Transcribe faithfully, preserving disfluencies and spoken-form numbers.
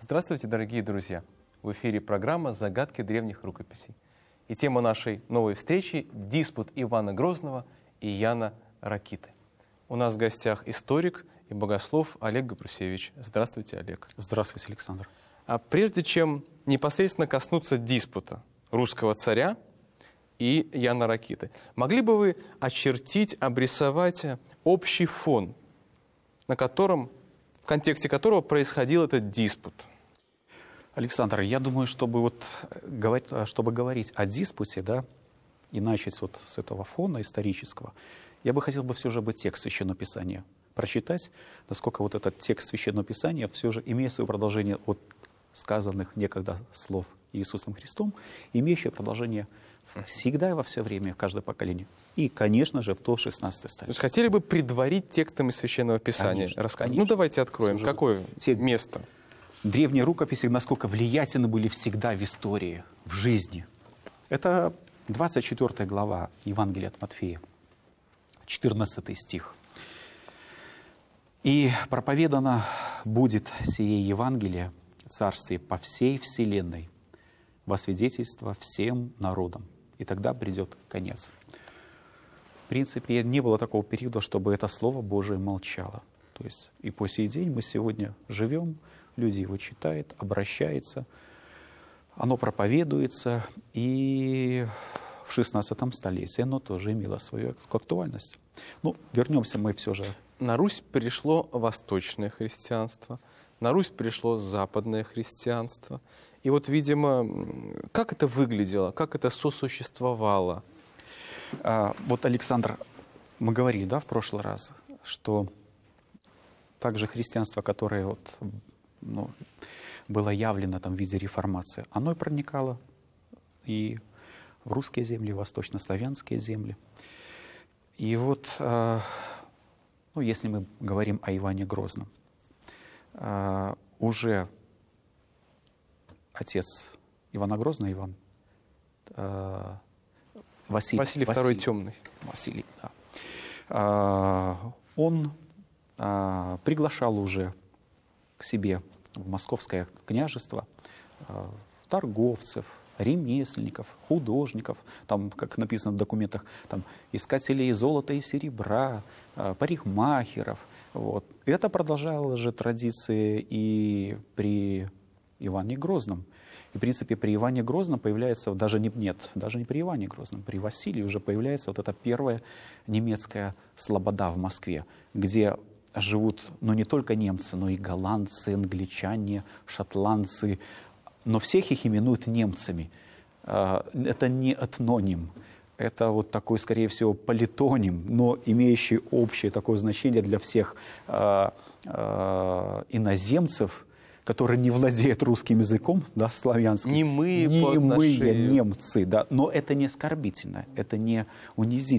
Здравствуйте, дорогие друзья! В эфире программа «Загадки древних рукописей». И тема нашей новой встречи – диспут Ивана Грозного и Яна Ракиты. У нас в гостях историк и богослов Олег Габрусевич. Здравствуйте, Олег. Здравствуйте, Александр. А прежде чем непосредственно коснуться диспута русского царя и Яна Ракиты, могли бы вы очертить, обрисовать общий фон, на котором, в контексте которого происходил этот диспут? Александр, я думаю, чтобы, вот, говорить, чтобы говорить о диспуте, да, и начать вот с этого фона исторического, я бы хотел бы все же бы текст Священного Писания прочитать, насколько вот этот текст Священного Писания все же имеет свое продолжение от сказанных некогда слов Иисусом Христом, имеющее продолжение всегда и во все время, в каждое поколение. И, конечно же, в то шестнадцатое столетие. То есть хотели бы предварить текстом из Священного Писания? Конечно, рассказать? конечно. Ну, давайте откроем. Слушай, Какое те место? Древние рукописи, насколько влиятельны были всегда в истории, в жизни. Это двадцать четвёртая глава Евангелия от Матфея, четырнадцатый стих. «И проповедано будет сие Евангелие Царствие по всей вселенной, во свидетельство всем народам, и тогда придет конец». В принципе, не было такого периода, чтобы это Слово Божие молчало. То есть и по сей день мы сегодня живем, люди его читают, обращаются, оно проповедуется, и в шестнадцатом столетии оно тоже имело свою актуальность. Ну, вернемся мы все же. На Русь пришло восточное христианство, на Русь пришло западное христианство. И вот, видимо, как это выглядело, как это сосуществовало? А, вот, Александр, мы говорили, да, в прошлый раз, что также христианство, которое вот, ну, было явлено там, в виде реформации, оно и проникало и в русские земли, и в восточнославянские земли. И вот, э, ну, если мы говорим о Иване Грозном, э, уже отец Ивана Грозного, Иван, э, Василий, Василий второй Темный. Василий, да. Э, он э, приглашал уже к себе в Московское княжество э, торговцев, ремесленников, художников, там, как написано в документах, там, искателей золота и серебра, э, парикмахеров. Вот. И это продолжало же традиции и при Иване Грозном. И, в принципе, при Иване Грозном появляется, даже не, нет, даже не при Иване Грозном, при Василии уже появляется вот эта первая немецкая слобода в Москве, где живут, ну, не только немцы, но и голландцы, англичане, шотландцы, но всех их именуют немцами. Это не этноним, это вот такой, скорее всего, политоним, но имеющий общее такое значение для всех иноземцев, которые не владеют русским языком, да, славянским. Немые, немые немцы, да, но это не оскорбительно, это не унизительно.